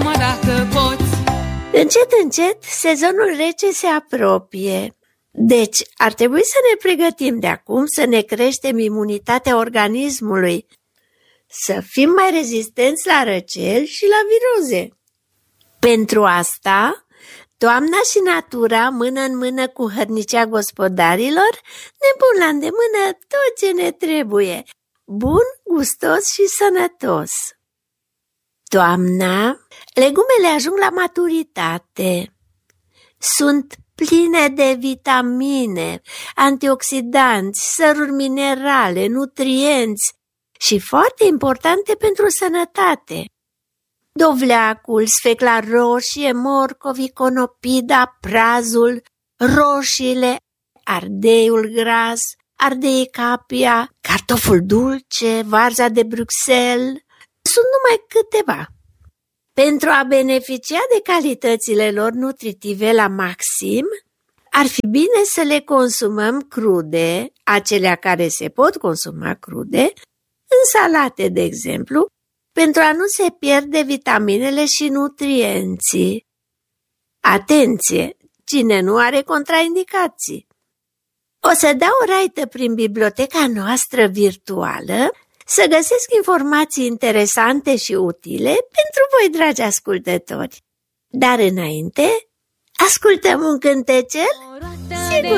numai dacă poți. Încet, încet, sezonul rece se apropie. Deci, ar trebui să ne pregătim de acum să ne creștem imunitatea organismului, să fim mai rezistenți la răceli și la viroze. Pentru asta, toamna și natura, mână în mână cu hărnicea gospodarilor, ne pun la îndemână tot ce ne trebuie, bun, gustos și sănătos. Toamna, legumele ajung la maturitate. Sunt pline de vitamine, antioxidanți, săruri minerale, nutrienți și foarte importante pentru sănătate. Dovleacul, sfecla roșie, morcovii, conopida, prazul, roșiile, ardeiul gras, ardei capia, cartoful dulce, varza de Bruxelles, sunt numai câteva. Pentru a beneficia de calitățile lor nutritive la maxim, ar fi bine să le consumăm crude, acelea care se pot consuma crude, în salate, de exemplu, pentru a nu se pierde vitaminele și nutrienții. Atenție! Cine nu are contraindicații? O să dau o raită prin biblioteca noastră virtuală să găsesc informații interesante și utile pentru voi, dragi ascultători. Dar înainte, ascultăm un cântecel? O roată